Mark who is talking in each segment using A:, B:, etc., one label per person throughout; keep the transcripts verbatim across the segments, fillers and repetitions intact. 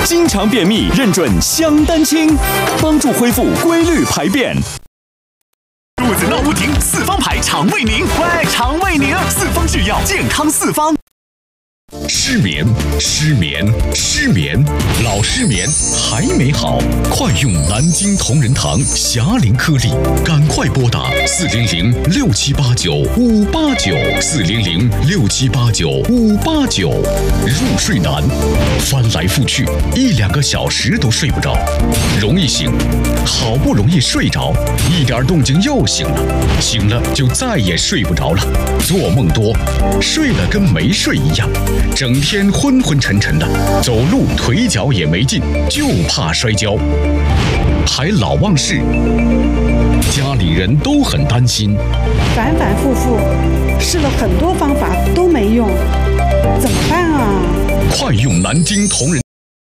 A: 经常便秘认准香丹清，帮助恢复规律排便。肚子闹不停，四方牌肠胃宁，喂，肠胃宁，四方制药，健康四方。
B: 失眠，失眠，失眠，老失眠还没好，快用南京同仁堂霞灵颗粒，赶快拨打四零零六七八九五八九四零零六七八九五八九。入睡难，翻来覆去一两个小时都睡不着，容易醒，好不容易睡着，一点动静又醒了，醒了就再也睡不着了，做梦多，睡了跟没睡一样。整天昏昏沉沉的，走路腿脚也没劲，就怕摔跤，还老忘事，家里人都很担心，
C: 反反复复试了很多方法都没用，怎么办啊？
B: 快用南京同仁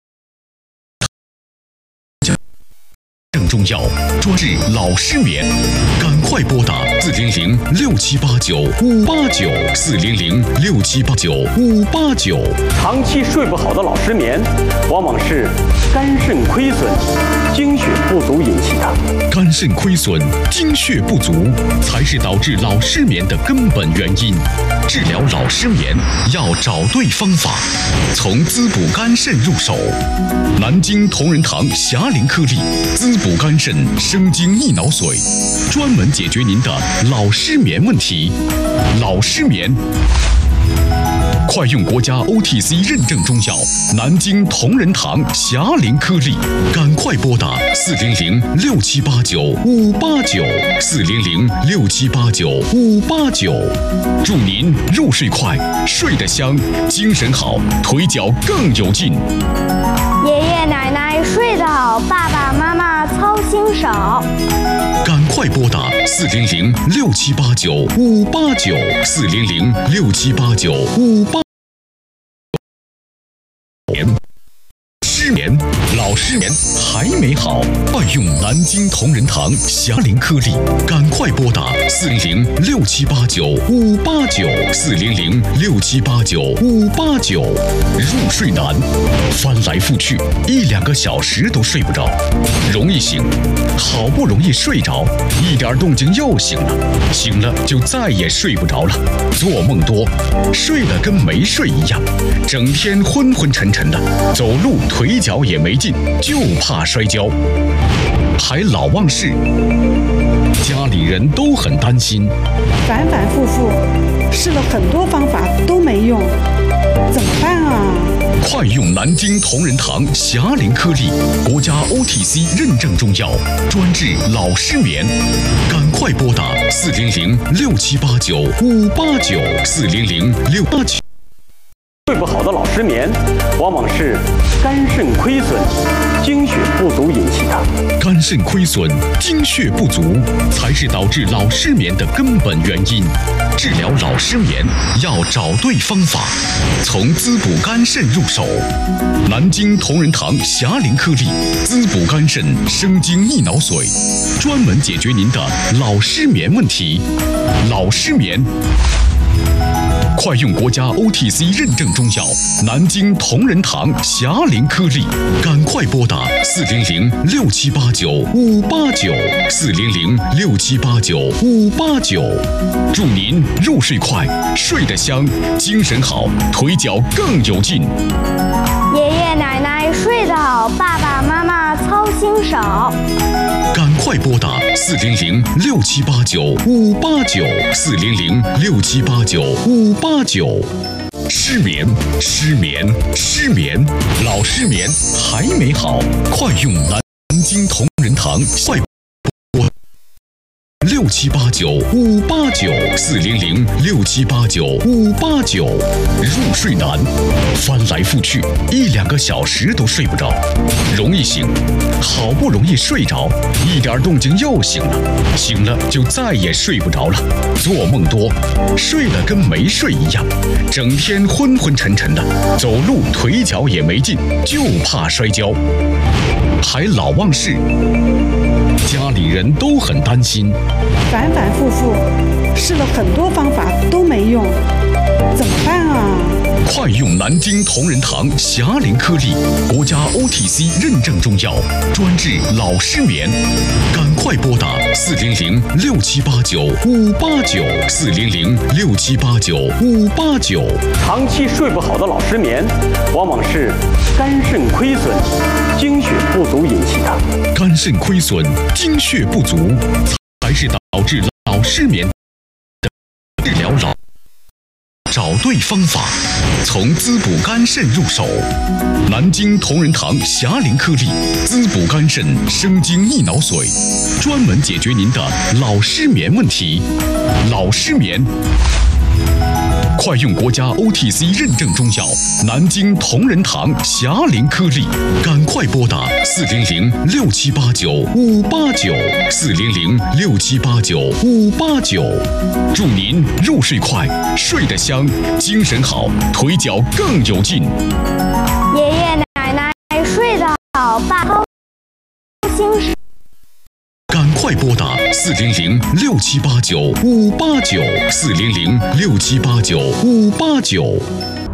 B: 正中药，专治老失眠，赶快拨打四零零六七八九五八九四零零六七八九五八九。
D: 长期睡不好的老失眠，往往是肝肾亏损、精血不足引起的。
B: 肝肾亏损、精血不足才是导致老失眠的根本原因。治疗老失眠要找对方法，从滋补肝肾入手。南京同仁堂霞灵颗粒，滋补肝肾、生津益脑髓，专门解决您的老失眠问题。老失眠，快用国家 O T C 认证中药南京同仁堂霞灵颗粒，赶快拨打四零零六七八九五八九四零零六七八九五八九。祝您入睡快，睡得香，精神好，腿脚更有劲。
E: 爷爷奶奶睡得好，爸爸妈妈操心少。
B: 赶快拨打四零零六七八九五八九四零零六七八九五八。失眠，老失眠还没好，快用南京同仁堂霞灵颗粒，赶快拨打四零零六七八九五八九四零零六七八九五八九。入睡难，翻来覆去一两个小时都睡不着，容易醒，好不容易睡着，一点动静又醒了，醒了就再也睡不着了，做梦多，睡了跟没睡一样，整天昏昏沉沉的，走路腿脚也没劲，就怕摔跤，还老忘事，家里人都很担心，
C: 反反复复试了很多方法都没用，怎么办啊？
B: 快用南京同仁堂霞灵颗粒，国家 O T C 认证中药，专治老失眠，赶快拨打四零零六七八九五八九四零零六八九。
D: 睡不好的老失眠，往往是肝肾亏损、精血不足引起的。
B: 肝肾亏损、精血不足才是导致老失眠的根本原因。治疗老失眠要找对方法，从滋补肝肾入手。南京同仁堂霞灵颗粒，滋补肝肾、生津益脑髓，专门解决您的老失眠问题。老失眠，快用国家 O T C 认证中药南京同仁堂霞灵颗粒，赶快拨打四零零六七八九五八九四零零六七八九五八九。祝您入睡快，睡得香，精神好，腿脚更有劲。
E: 爷爷奶奶睡得好，爸爸妈妈操心少。
B: 赶快拨打四零零六七八九五八九四零零六七八九五八九。失眠，失眠，失眠，老失眠还没好，快用南京同仁堂快拨六七八九五八九四零零六七八九五八九。入睡难，翻来覆去一两个小时都睡不着，容易醒，好不容易睡着，一点动静又醒了，醒了就再也睡不着了，做梦多，睡了跟没睡一样，整天昏昏沉沉的，走路腿脚也没劲，就怕摔跤，还老忘事，家里人都很担心，
C: 反反复复试了很多方法都没用，怎么办啊？
B: 快用南京同仁堂霞灵颗粒，国家 O T C 认证中药，专治老失眠。赶快拨打四零零六七八九五八九四零零六七八九五八九。
D: 长期睡不好的老失眠，往往是肝肾亏损、精血不足引起的。
B: 肝肾亏损、精血不足，才是导致老失眠的治疗老。找对方法，从滋补肝肾入手。南京同仁堂霞灵颗粒，滋补肝肾，生津益脑髓，专门解决您的老失眠问题。老失眠，快用国家 O T C 认证中药南京同仁堂霞灵颗粒，赶快拨打四零零六七八九五八九四零零六七八九五八九，祝您入睡快，睡得香，精神好，腿脚更有劲。
E: 爷爷奶奶睡得好，爸爸操心。
B: 赶快拨打四零零六七八九五八九四零零六七八九五八九。